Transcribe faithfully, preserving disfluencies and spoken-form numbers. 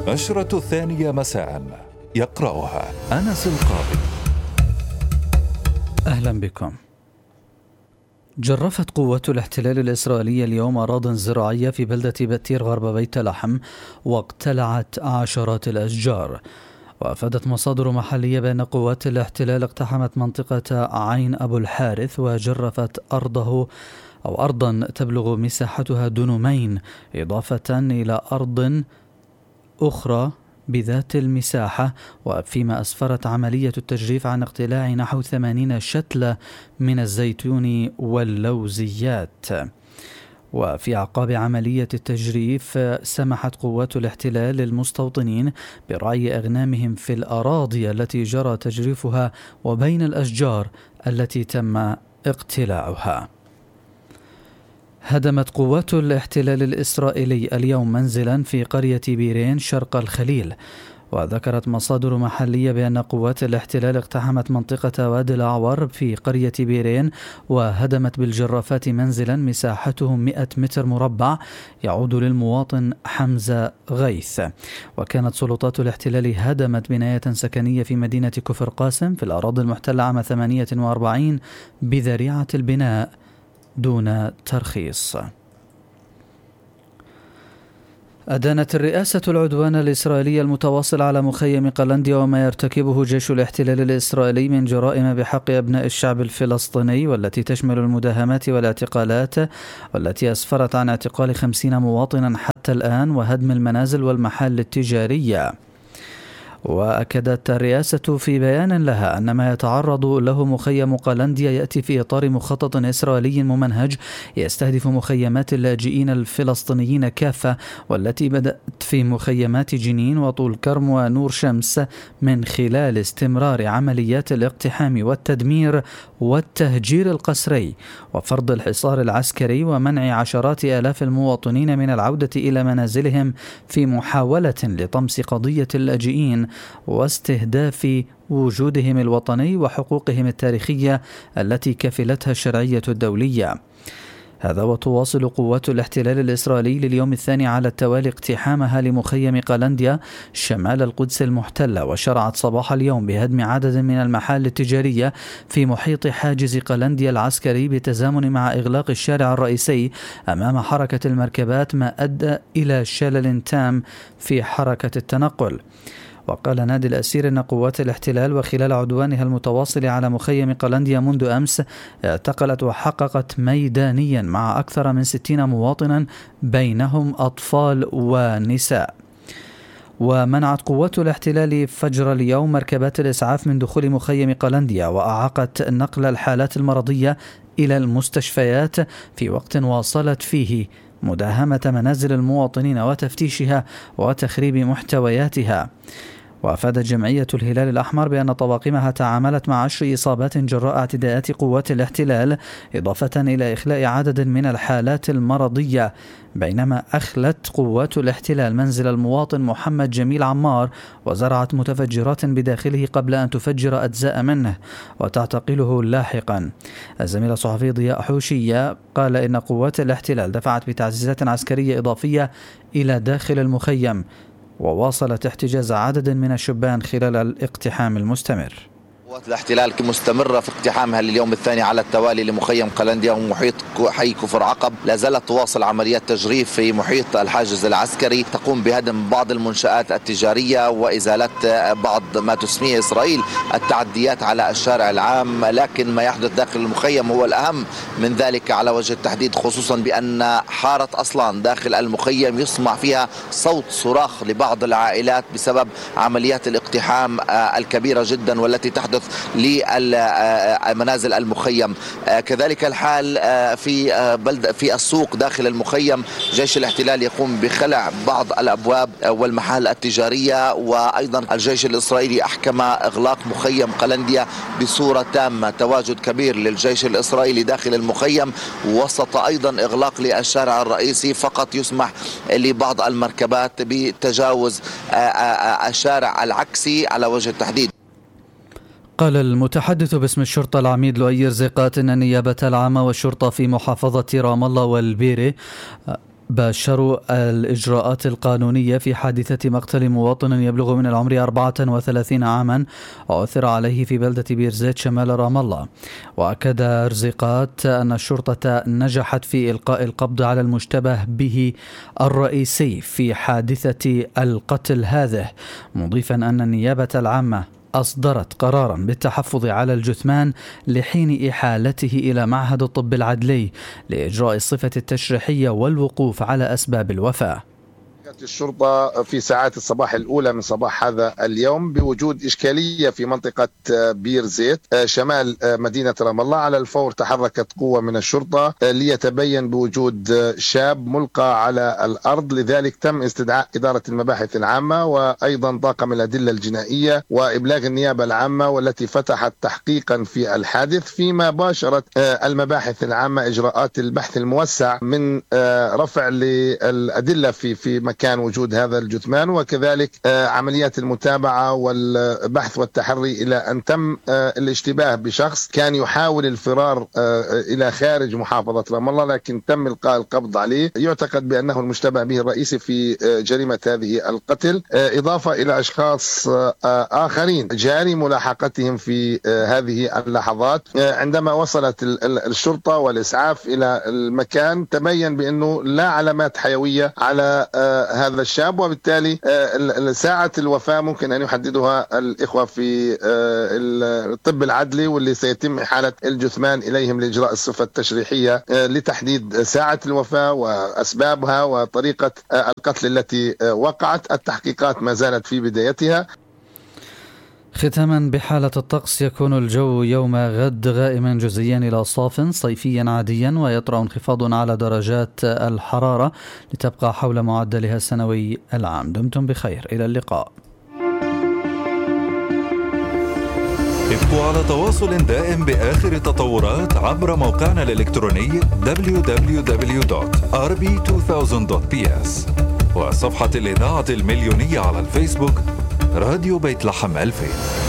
نشرة الثانية مساء، يقرأها أنس القاضي. أهلا بكم. جرفت قوات الاحتلال الإسرائيلية اليوم أراضٍ زراعية في بلدة بتير غرب بيت لحم، واقتلعت عشرات الأشجار. وأفادت مصادر محلية بأن قوات الاحتلال اقتحمت منطقة عين أبو الحارث وجرفت أرضه أو أرضا تبلغ مساحتها دنومين، إضافة إلى أرض أخرى بذات المساحة، وفيما أسفرت عملية التجريف عن اقتلاع نحو ثمانين شتلة من الزيتون واللوزيات. وفي أعقاب عملية التجريف سمحت قوات الاحتلال للمستوطنين برعي أغنامهم في الأراضي التي جرى تجريفها وبين الأشجار التي تم اقتلاعها. هدمت قوات الاحتلال الإسرائيلي اليوم منزلا في قرية بيرين شرق الخليل. وذكرت مصادر محلية بأن قوات الاحتلال اقتحمت منطقة وادي الأعور في قرية بيرين، وهدمت بالجرافات منزلا مساحته مئة متر مربع يعود للمواطن حمزة غيث. وكانت سلطات الاحتلال هدمت بناية سكنية في مدينة كفر قاسم في الأراضي المحتلة عام ثمانية وأربعين بذريعة البناء دون ترخيص. أدانت الرئاسة العدوان الإسرائيلي المتواصل على مخيم قلنديا وما يرتكبه جيش الاحتلال الإسرائيلي من جرائم بحق أبناء الشعب الفلسطيني، والتي تشمل المداهمات والاعتقالات، والتي أسفرت عن اعتقال خمسين مواطنا حتى الآن وهدم المنازل والمحال التجارية. وأكدت الرئاسة في بيان لها أن ما يتعرض له مخيم قلنديا يأتي في إطار مخطط إسرائيلي ممنهج يستهدف مخيمات اللاجئين الفلسطينيين كافة، والتي بدأت في مخيمات جنين وطول كرم ونور شمس من خلال استمرار عمليات الاقتحام والتدمير والتهجير القسري وفرض الحصار العسكري ومنع عشرات آلاف المواطنين من العودة إلى منازلهم في محاولة لطمس قضية اللاجئين واستهداف وجودهم الوطني وحقوقهم التاريخية التي كفلتها الشرعية الدولية. هذا وتواصل قوات الاحتلال الإسرائيلي لليوم الثاني على التوالي اقتحامها لمخيم قلنديا شمال القدس المحتلة، وشرعت صباح اليوم بهدم عدد من المحال التجارية في محيط حاجز قلنديا العسكري بتزامن مع إغلاق الشارع الرئيسي أمام حركة المركبات، ما أدى إلى شلل تام في حركة التنقل. وقال نادي الأسير أن قوات الاحتلال وخلال عدوانها المتواصل على مخيم قلنديا منذ أمس اعتقلت وحققت ميدانيا مع أكثر من ستين مواطنا بينهم أطفال ونساء. ومنعت قوات الاحتلال فجر اليوم مركبات الإسعاف من دخول مخيم قلنديا، وأعاقت نقل الحالات المرضية إلى المستشفيات في وقت واصلت فيه مداهمة منازل المواطنين وتفتيشها وتخريب محتوياتها. وأفادت جمعية الهلال الأحمر بأن طواقمها تعاملت مع عشر إصابات جراء اعتداءات قوات الاحتلال، إضافة إلى إخلاء عدد من الحالات المرضية، بينما أخلت قوات الاحتلال منزل المواطن محمد جميل عمار وزرعت متفجرات بداخله قبل أن تفجر أجزاء منه وتعتقله لاحقا. الزميل الصحفي ضياء حوشية قال إن قوات الاحتلال دفعت بتعزيزات عسكرية إضافية إلى داخل المخيم، وواصلت احتجاز عدد من الشبان خلال الاقتحام المستمر. قوات الاحتلال مستمرة في اقتحامها لليوم الثاني على التوالي لمخيم قلنديا ومحيط حي كفر عقب. لا زالت تواصل عمليات تجريف في محيط الحاجز العسكري، تقوم بهدم بعض المنشآت التجارية وإزالة بعض ما تسميه إسرائيل التعديات على الشارع العام، لكن ما يحدث داخل المخيم هو الأهم من ذلك على وجه التحديد، خصوصا بأن حارة أصلان داخل المخيم يسمع فيها صوت صراخ لبعض العائلات بسبب عمليات الاقتحام الكبيرة جدا والتي تحدث لمنازل المخيم. كذلك الحال في بلد في السوق داخل المخيم، جيش الاحتلال يقوم بخلع بعض الأبواب والمحال التجارية، وأيضا الجيش الإسرائيلي أحكم إغلاق مخيم قلنديا بصورة تامة. تواجد كبير للجيش الإسرائيلي داخل المخيم، وسط أيضا إغلاق للشارع الرئيسي، فقط يسمح لبعض المركبات بتجاوز الشارع العكسي على وجه التحديد. قال المتحدث باسم الشرطة العميد لؤي رزيقات أن النيابة العامة والشرطة في محافظة رام الله والبيرة باشروا الإجراءات القانونية في حادثة مقتل مواطن يبلغ من العمر أربعة وثلاثين عاما عثر عليه في بلدة بيرزيت شمال رام الله. وأكد رزيقات أن الشرطة نجحت في إلقاء القبض على المشتبه به الرئيسي في حادثة القتل هذه، مضيفا أن النيابة العامة أصدرت قرارا بالتحفظ على الجثمان لحين إحالته إلى معهد الطب العدلي لإجراء الصفة التشريحية والوقوف على أسباب الوفاة. الشرطة في ساعات الصباح الأولى من صباح هذا اليوم بوجود إشكالية في منطقة بير زيت شمال مدينة رام الله. على الفور تحركت قوة من الشرطة ليتبين بوجود شاب ملقى على الأرض، لذلك تم استدعاء إدارة المباحث العامة وأيضا طاقم الأدلة الجنائية وإبلاغ النيابة العامة، والتي فتحت تحقيقا في الحادث، فيما باشرت المباحث العامة إجراءات البحث الموسع من رفع للأدلة في في مكان كان وجود هذا الجثمان، وكذلك عمليات المتابعة والبحث والتحري إلى أن تم الاشتباه بشخص كان يحاول الفرار إلى خارج محافظة رام الله، لكن تم إلقاء القبض عليه. يعتقد بأنه المشتبه به الرئيسي في جريمة هذه القتل، إضافة إلى أشخاص آخرين جاري ملاحقتهم في هذه اللحظات. عندما وصلت الشرطة والإسعاف إلى المكان تبين بأنه لا علامات حيوية على هذا الشاب، وبالتالي ساعة الوفاة ممكن أن يحددها الإخوة في الطب العدلي، واللي سيتم إحالة الجثمان إليهم لإجراء الصفة التشريحية لتحديد ساعة الوفاة وأسبابها وطريقة القتل التي وقعت. التحقيقات ما زالت في بدايتها. ختاما بحالة الطقس، يكون الجو يوم غد غائما جزئيا إلى صاف صيفيا عاديا، ويطرأ انخفاض على درجات الحرارة لتبقى حول معدلها السنوي العام. دمتم بخير، إلى اللقاء. ابقوا على تواصل دائم بآخر التطورات عبر موقعنا الإلكتروني دبليو دبليو دبليو دوت آر بي ألفين دوت بي إس وصفحة الإذاعة المليونية على الفيسبوك راديو بيت لحم ألفين.